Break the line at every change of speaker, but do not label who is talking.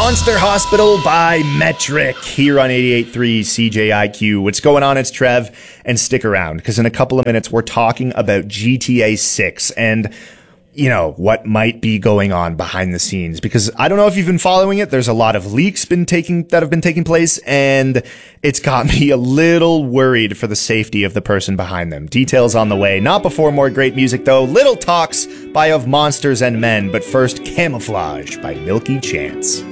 Monster Hospital by Metric here on 88.3 CJIQ. What's going on? It's Trev, and stick around because in a couple of minutes we're talking about GTA 6 and, you know, what might be going on behind the scenes, because I don't know if you've been following it. There's a lot of leaks that have been taking place, and it's got me a little worried for the safety of the person behind them. Details on the way. Not before more great music, though. Little Talks by Of Monsters and Men, but first, Camouflage by Milky Chance.